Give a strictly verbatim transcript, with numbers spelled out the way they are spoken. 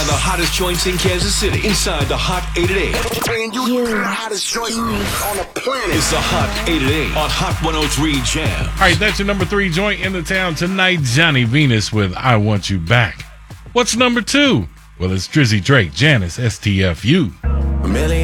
The hottest joints in Kansas City. Inside the Hot eight at eight. And you, you the hottest joint on the planet. It's the Hot eight at eight on Hot one oh three Jam. All right, that's your number three joint in the town tonight. Johnny Venus with I Want You Back. What's number two? Well, it's Drizzy Drake, Janice, S T F U.